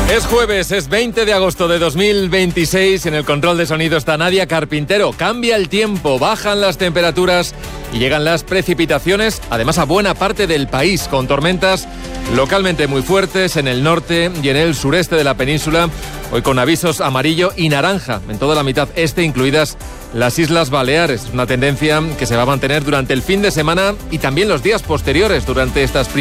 Es jueves, es 20 de agosto de 2026. En el control de sonido está Nadia Carpintero. Cambia el tiempo, bajan las temperaturas y llegan las precipitaciones, además a buena parte del país, con tormentas localmente muy fuertes en el norte y en el sureste de la península. Hoy con avisos amarillo y naranja en toda la mitad este, incluidas las Islas Baleares. Una tendencia que se va a mantener durante el fin de semana y también los días posteriores durante estas